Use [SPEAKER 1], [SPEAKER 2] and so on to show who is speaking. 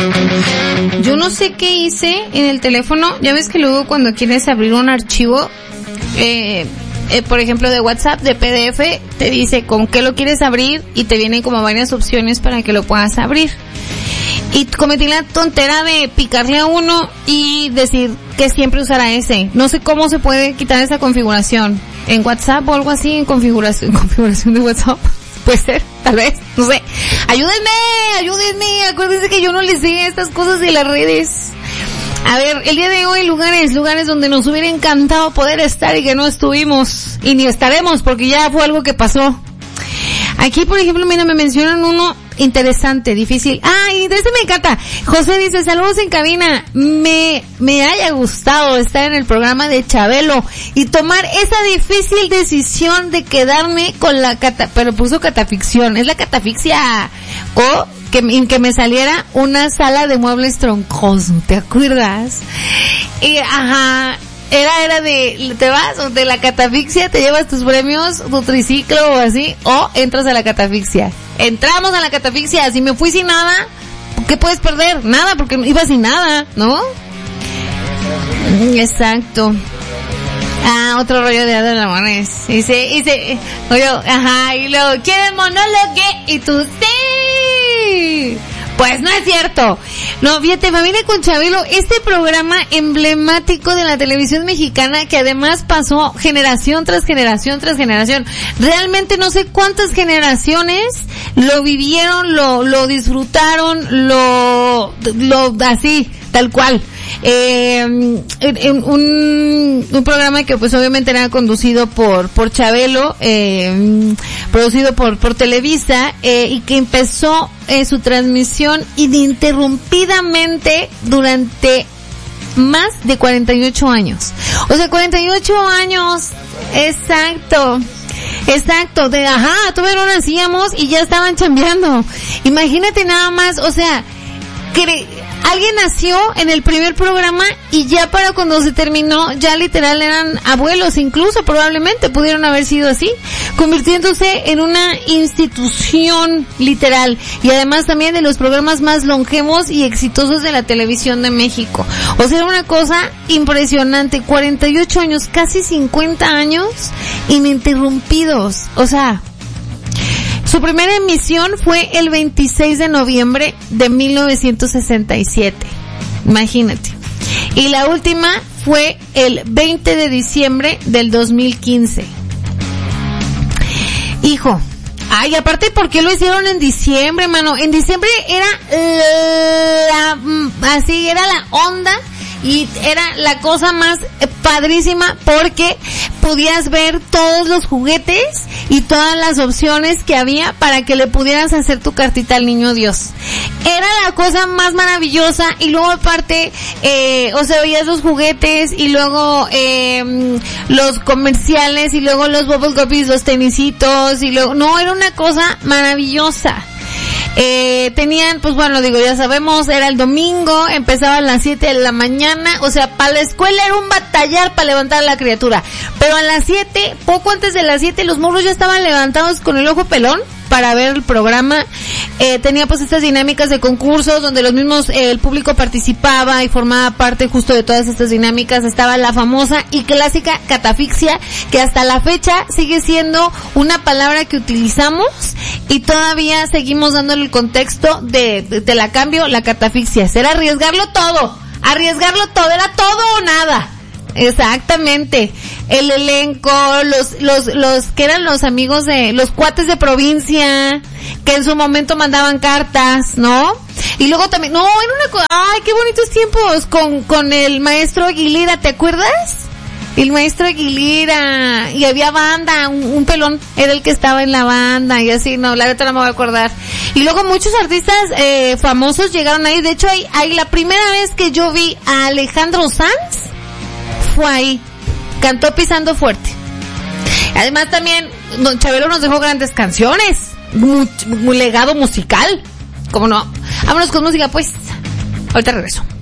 [SPEAKER 1] Yo no sé qué hice en el teléfono. Ya ves que luego cuando quieres abrir un archivo, por ejemplo de WhatsApp, de PDF, te dice con qué lo quieres abrir y te vienen como varias opciones para que lo puedas abrir. Y cometí la tontera de picarle a uno y decir que siempre usará ese. No sé cómo se puede quitar esa configuración. En WhatsApp o algo así, en configuración de WhatsApp. Puede ser, tal vez, no sé. Ayúdenme, acuérdense que yo no les sé estas cosas de las redes. A ver, el día de hoy lugares donde nos hubiera encantado poder estar y que no estuvimos. Y ni estaremos porque ya fue algo que pasó. Aquí, por ejemplo, mira, me mencionan uno interesante, difícil. Este me encanta. José dice, saludos en cabina. Me haya gustado estar en el programa de Chabelo y tomar esa difícil decisión de quedarme con la pero puso catafixión. Es la catafixia. O que me saliera una sala de muebles troncoso, ¿te acuerdas? Y, era de, te vas o de la catafixia, te llevas tus premios, tu triciclo o así, o entras a la catafixia. Entramos a la catafixia, si me fui sin nada, ¿qué puedes perder? Nada, porque iba sin nada, ¿no? Exacto. Otro rollo de Adán Ramones. Dice, y luego, ¿quieres monólogo? Y tú, sí. Pues no es cierto. No, fíjate, Familia con Chabelo, este programa emblemático de la televisión mexicana que además pasó generación tras generación tras generación. Realmente no sé cuántas generaciones lo vivieron, lo disfrutaron, lo así, tal cual. Un programa que pues obviamente era conducido por Chabelo, producido por Televisa, y que empezó su transmisión ininterrumpidamente durante más de 48 años. O sea, 48 años, exacto, todavía no nacíamos y ya estaban chambeando. Imagínate nada más, o sea, alguien nació en el primer programa y ya para cuando se terminó, ya literal eran abuelos, incluso probablemente pudieron haber sido así, convirtiéndose en una institución literal y además también de los programas más longevos y exitosos de la televisión de México. O sea, era una cosa impresionante, 48 años, casi 50 años ininterrumpidos, o sea... Su primera emisión fue el 26 de noviembre de 1967. Imagínate. Y la última fue el 20 de diciembre del 2015. Hijo. Aparte, ¿por qué lo hicieron en diciembre, mano? En diciembre era era la onda y era la cosa más padrísima porque podías ver todos los juguetes y todas las opciones que había para que le pudieras hacer tu cartita al niño Dios. Era la cosa más maravillosa y luego aparte, veías los juguetes y luego los comerciales y luego los bubble guppies, los tenisitos y luego, no, era una cosa maravillosa. Tenían, pues bueno, ya sabemos, era el domingo, empezaba a las 7 de la mañana, o sea, para la escuela era un batallar para levantar a la criatura, pero a las 7, poco antes de las 7, los morros ya estaban levantados con el ojo pelón para ver el programa. Tenía pues estas dinámicas de concursos donde los mismos, el público participaba y formaba parte justo de todas estas dinámicas. Estaba la famosa y clásica catafixia, que hasta la fecha sigue siendo una palabra que utilizamos y todavía seguimos dándole el contexto de la cambio, la catafixia. Era arriesgarlo todo, era todo o nada. Exactamente. El elenco, los que eran los amigos de los cuates de provincia que en su momento mandaban cartas, ¿no? Y luego también, era una cosa, ay, qué bonitos tiempos con el maestro Aguilera, ¿te acuerdas? El maestro Aguilera, y había banda, un pelón era el que estaba en la banda y así, no, la verdad no me voy a acordar. Y luego muchos artistas famosos llegaron ahí. De hecho, ahí la primera vez que yo vi a Alejandro Sanz fue ahí. Cantó Pisando Fuerte. Además también don Chabelo nos dejó grandes canciones, muy legado musical. ¿Cómo no? Vámonos con música pues. Ahorita regreso.